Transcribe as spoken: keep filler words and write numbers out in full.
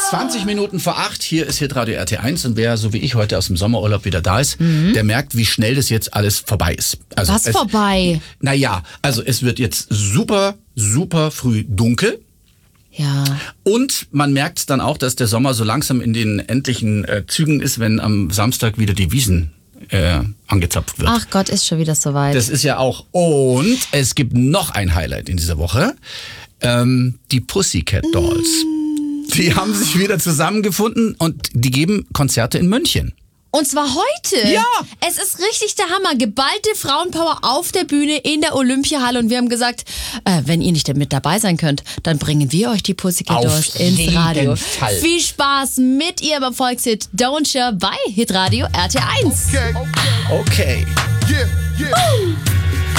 zwanzig Minuten vor acht, hier ist Hitradio R T eins und wer so wie ich heute aus dem Sommerurlaub wieder da ist, mhm. der merkt, wie schnell das jetzt alles vorbei ist. Also Was es, vorbei? Naja, also es wird jetzt super, super früh dunkel. Ja. Und man merkt dann auch, dass der Sommer so langsam in den endlichen äh, Zügen ist, wenn am Samstag wieder die Wiesen äh, angezapft wird. Ach Gott, ist schon wieder soweit. Das ist ja auch. Und es gibt noch ein Highlight in dieser Woche. Ähm, die Pussycat Dolls. Mm, die ja. haben sich wieder zusammengefunden und die geben Konzerte in München. Und zwar heute. Ja. Es ist richtig der Hammer. Geballte Frauenpower auf der Bühne in der Olympiahalle. Und wir haben gesagt, äh, wenn ihr nicht mit dabei sein könnt, dann bringen wir euch die Pussycat Dolls ins Radio. Fall. Viel Spaß mit ihr beim Volkshit Don't Share bei Hitradio R T eins. Okay. okay. Yeah, yeah.